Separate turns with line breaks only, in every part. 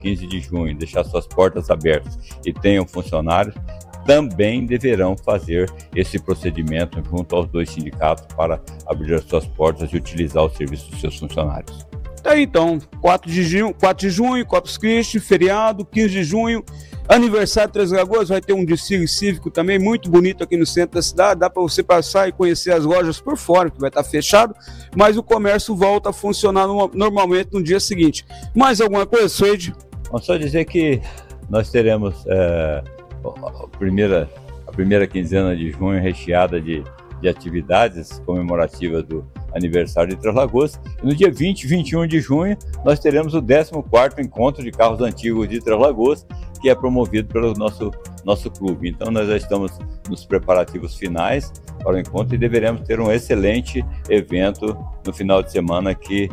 15 de junho deixar suas portas abertas e tenham funcionários, também deverão fazer esse procedimento junto aos 2 sindicatos para abrir as suas portas e utilizar o serviço dos seus funcionários.
Tá aí, então, 4 de junho, Corpus Christi, feriado, 15 de junho, aniversário de Três Lagoas, vai ter um desfile cívico também muito bonito aqui no centro da cidade, dá para você passar e conhecer as lojas por fora, que vai estar fechado, mas o comércio volta a funcionar normalmente no dia seguinte. Mais alguma coisa, Suede?
Vamos só dizer que nós teremos a primeira quinzena de junho recheada de atividades comemorativas do aniversário de Três Lagoas. E no dia 20 e 21 de junho, nós teremos o 14º encontro de carros antigos de Três Lagoas, que é promovido pelo nosso clube. Então nós já estamos nos preparativos finais para o encontro e deveremos ter um excelente evento no final de semana que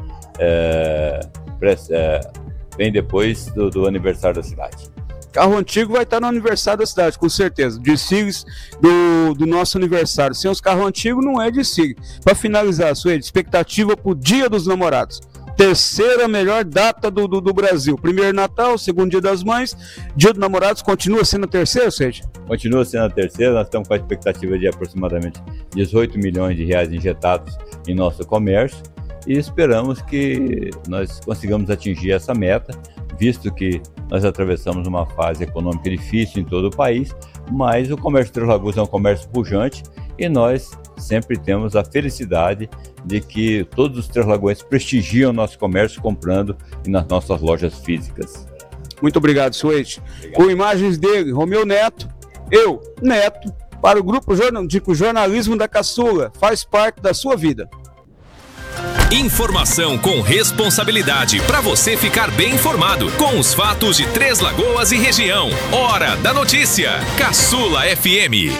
vem depois do aniversário da cidade.
Carro antigo vai estar no aniversário da cidade, com certeza. Desfiles do nosso aniversário. Sem os carros antigos não é desfile. Para finalizar, Suede, expectativa para o Dia dos Namorados. Terceira melhor data do Brasil. Primeiro Natal, segundo Dia das Mães. Dia dos Namorados continua sendo a terceira, Suede?
Continua sendo a terceira. Nós estamos com a expectativa de aproximadamente 18 milhões de reais injetados em nosso comércio. E esperamos que nós consigamos atingir essa meta, visto que nós atravessamos uma fase econômica difícil em todo o país, mas o comércio de Três Lagoas é um comércio pujante e nós sempre temos a felicidade de que todos os trêslagoenses prestigiam o nosso comércio comprando nas nossas lojas físicas.
Muito obrigado, Suede. Com imagens dele, Romeu Neto, eu, Neto, para o Grupo Jornalismo da Caçula, faz parte da sua vida.
Informação com responsabilidade para você ficar bem informado com os fatos de Três Lagoas e região. Hora da notícia. Caçula FM.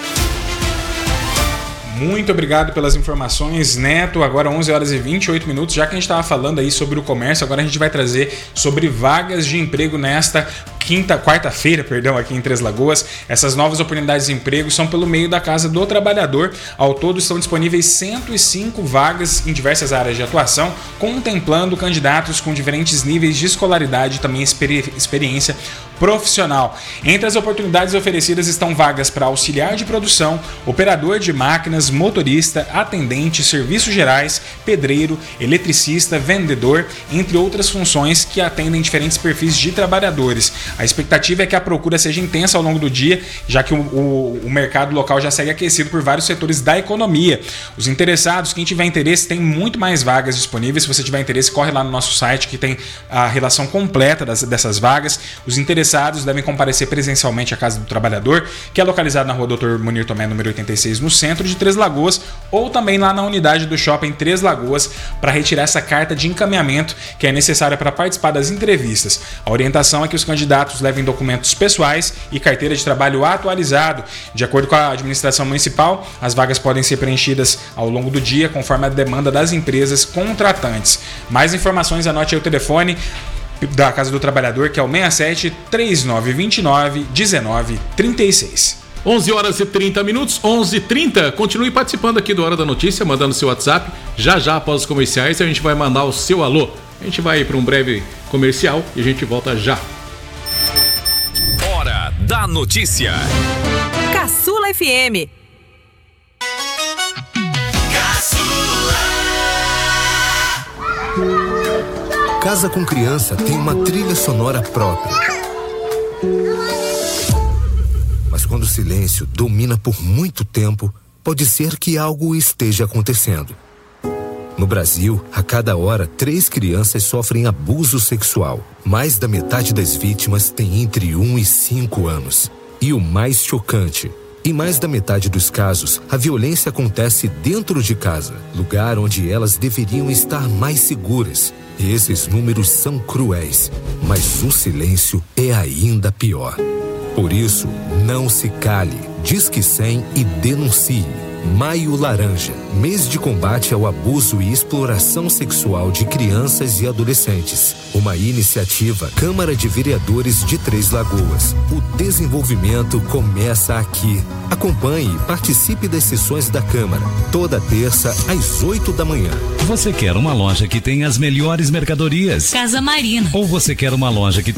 Muito obrigado pelas informações, Neto. Agora 11 horas e 28 minutos. Já que a gente estava falando aí sobre o comércio, agora a gente vai trazer sobre vagas de emprego nesta quarta-feira, aqui em Três Lagoas. Essas novas oportunidades de emprego são pelo meio da Casa do Trabalhador. Ao todo estão disponíveis 105 vagas em diversas áreas de atuação, contemplando candidatos com diferentes níveis de escolaridade e também experiência profissional. Entre as oportunidades oferecidas estão vagas para auxiliar de produção, operador de máquinas, motorista, atendente, serviços gerais, pedreiro, eletricista, vendedor, entre outras funções que atendem diferentes perfis de trabalhadores. A expectativa é que a procura seja intensa ao longo do dia, já que o mercado local já segue aquecido por vários setores da economia. Os interessados, quem tiver interesse, tem muito mais vagas disponíveis. Se você tiver interesse, corre lá no nosso site que tem a relação completa dessas vagas. Os interessados devem comparecer presencialmente à Casa do Trabalhador, que é localizada na rua Dr. Munir Tomé, número 86, no centro de Três Lagoas, ou também lá na unidade do Shopping Três Lagoas, para retirar essa carta de encaminhamento que é necessária para participar das entrevistas. A orientação é que os candidatos levem documentos pessoais e carteira de trabalho atualizado. De acordo com a administração municipal, as vagas podem ser preenchidas ao longo do dia, conforme a demanda das empresas contratantes. Mais informações, anote aí o telefone da Casa do Trabalhador, que é o 67 3929 1936.
11 horas e 30 minutos, 11h30. Continue participando aqui do Hora da Notícia, mandando seu WhatsApp. Já após os comerciais, a gente vai mandar o seu alô. A gente vai para um breve comercial e a gente volta já.
Hora da Notícia.
Caçula FM.
Casa com Criança tem uma trilha sonora própria. Mas quando o silêncio domina por muito tempo, pode ser que algo esteja acontecendo. No Brasil, a cada hora, 3 crianças sofrem abuso sexual. Mais da metade das vítimas tem entre 1 e 5 anos. E o mais chocante, em mais da metade dos casos, a violência acontece dentro de casa, lugar onde elas deveriam estar mais seguras. Esses números são cruéis, mas o silêncio é ainda pior. Por isso, não se cale, disque 100 e denuncie. Maio Laranja, mês de combate ao abuso e exploração sexual de crianças e adolescentes. Uma iniciativa Câmara de Vereadores de Três Lagoas. O desenvolvimento começa aqui. Acompanhe e participe das sessões da Câmara, toda terça às 8 da manhã.
Você quer uma loja que tenha as melhores mercadorias?
Casa Marina.
Ou você quer uma loja que